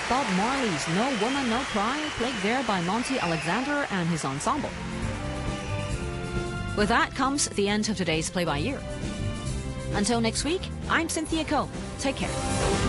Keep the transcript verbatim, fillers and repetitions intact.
Bob Marley's No Woman, No Cry, played there by Monty Alexander and his ensemble. With that comes the end of today's Play by Ear. Until next week, I'm Cynthia Ko. Take care.